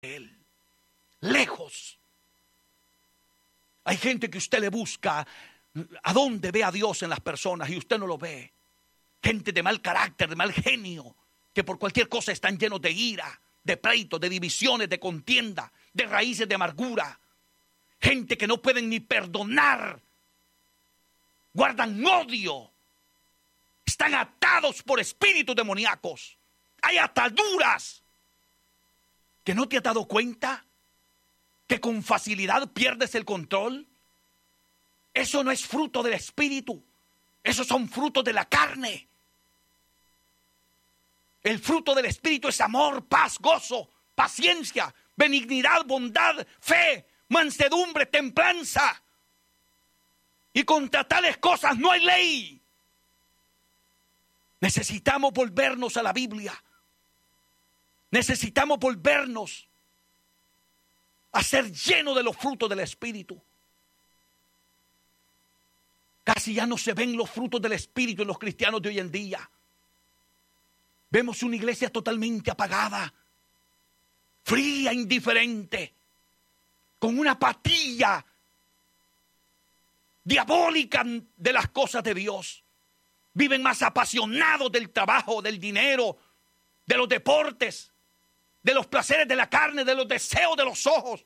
Él. Lejos. Hay gente que usted le busca a dónde ve a Dios en las personas y usted no lo ve. Gente de mal carácter, de mal genio, que por cualquier cosa están llenos de ira, de pleitos, de divisiones, de contienda, de raíces de amargura. Gente que no pueden ni perdonar. Guardan odio. Están atados por espíritus demoníacos. Hay ataduras. ¿Que no te has dado cuenta que con facilidad pierdes el control? Eso no es fruto del espíritu. Esos son frutos de la carne. El fruto del espíritu es amor, paz, gozo, paciencia, benignidad, bondad, fe, mansedumbre, templanza. Y contra tales cosas no hay ley. Necesitamos volvernos a la Biblia. Necesitamos volvernos a ser llenos de los frutos del Espíritu. Casi ya no se ven los frutos del Espíritu en los cristianos de hoy en día. Vemos una iglesia totalmente apagada, fría, indiferente, con una apatía diabólica de las cosas de Dios. Viven más apasionados del trabajo, del dinero, de los deportes, de los placeres de la carne, de los deseos de los ojos.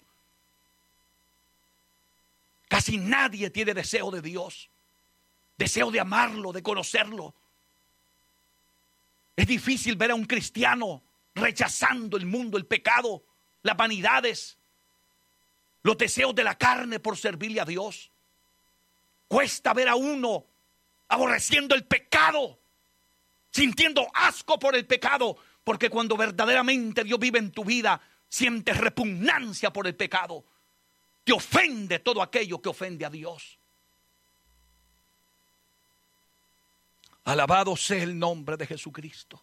Casi nadie tiene deseo de Dios, deseo de amarlo, de conocerlo. Es difícil ver a un cristiano rechazando el mundo, el pecado, las vanidades, los deseos de la carne por servirle a Dios. Cuesta ver a uno aborreciendo el pecado, sintiendo asco por el pecado, porque cuando verdaderamente Dios vive en tu vida, sientes repugnancia por el pecado. Te ofende todo aquello que ofende a Dios. Alabado sea el nombre de Jesucristo.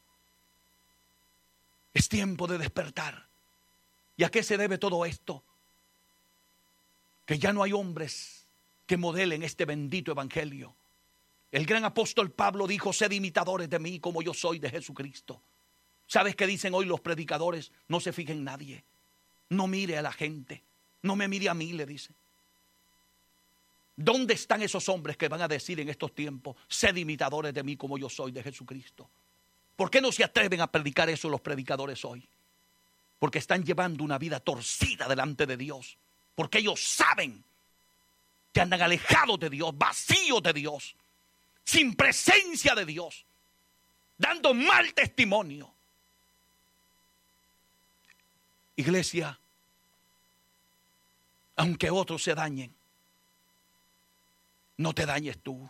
Es tiempo de despertar. ¿Y a qué se debe todo esto? Que ya no hay hombres que modelen este bendito evangelio. El gran apóstol Pablo dijo: sed imitadores de mí como yo soy de Jesucristo. ¿Sabes qué dicen hoy los predicadores? No se fijen en nadie. No mire a la gente. No me mire a mí, le dice. ¿Dónde están esos hombres que van a decir en estos tiempos: sed imitadores de mí como yo soy de Jesucristo? ¿Por qué no se atreven a predicar eso los predicadores hoy? Porque están llevando una vida torcida delante de Dios. Porque ellos saben que andan alejados de Dios, vacíos de Dios, sin presencia de Dios, dando mal testimonio. Iglesia, aunque otros se dañen, no te dañes tú.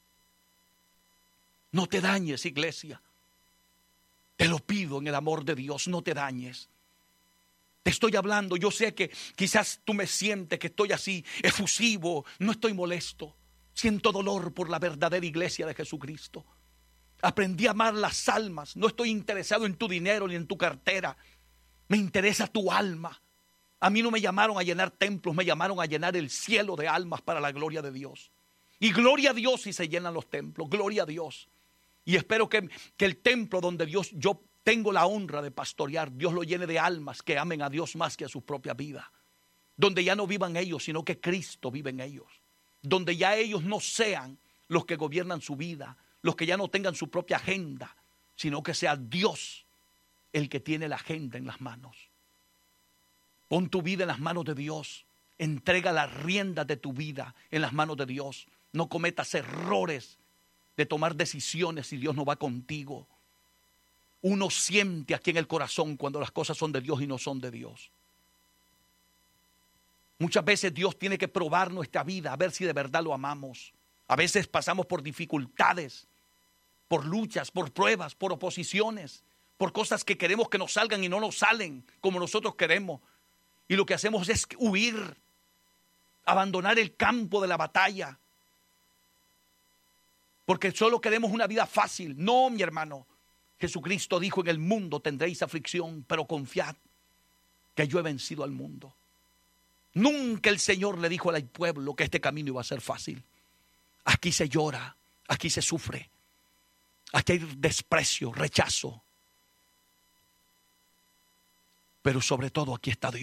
No te dañes, iglesia. Te lo pido en el amor de Dios, no te dañes. Te estoy hablando, yo sé que quizás tú me sientes que estoy así, efusivo, no estoy molesto. Siento dolor por la verdadera iglesia de Jesucristo. Aprendí a amar las almas, no estoy interesado en tu dinero ni en tu cartera. Me interesa tu alma. A mí no me llamaron a llenar templos, me llamaron a llenar el cielo de almas para la gloria de Dios. Y gloria a Dios si se llenan los templos, gloria a Dios. Y espero que el templo donde yo tengo la honra de pastorear, Dios lo llene de almas que amen a Dios más que a su propia vida. Donde ya no vivan ellos, sino que Cristo vive en ellos. Donde ya ellos no sean los que gobiernan su vida, los que ya no tengan su propia agenda, sino que sea Dios el que tiene la agenda en las manos. Pon tu vida en las manos de Dios. Entrega las riendas de tu vida en las manos de Dios. No cometas errores de tomar decisiones si Dios no va contigo. Uno siente aquí en el corazón cuando las cosas son de Dios y no son de Dios. Muchas veces Dios tiene que probar nuestra vida a ver si de verdad lo amamos. A veces pasamos por dificultades, por luchas, por pruebas, por oposiciones, por cosas que queremos que nos salgan y no nos salen como nosotros queremos. Y lo que hacemos es huir, abandonar el campo de la batalla, porque solo queremos una vida fácil. No, mi hermano. Jesucristo dijo: en el mundo tendréis aflicción, pero confiad que yo he vencido al mundo. Nunca el Señor le dijo al pueblo que este camino iba a ser fácil. Aquí se llora, aquí se sufre, aquí hay desprecio, rechazo. pero sobre todo aquí está Dios.